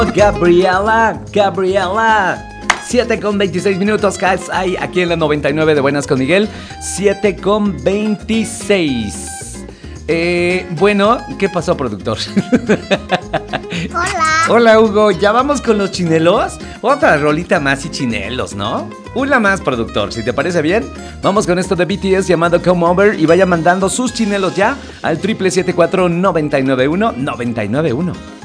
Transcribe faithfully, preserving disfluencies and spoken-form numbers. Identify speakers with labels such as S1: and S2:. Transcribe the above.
S1: Gabriela, Gabriela. siete con veintiséis minutos, guys. Hay aquí en la noventa y nueve de Buenas con Miguel. siete con veintiséis. Eh, bueno, ¿qué pasó, productor?
S2: Hola.
S1: Hola, Hugo. ¿Ya vamos con los chinelos? Otra rolita más y chinelos, ¿no? Una más, productor, si te parece bien. Vamos con esto de B T S llamado Come Over y vaya mandando sus chinelos ya al triple siete cuatro nueve nueve uno nueve nueve uno.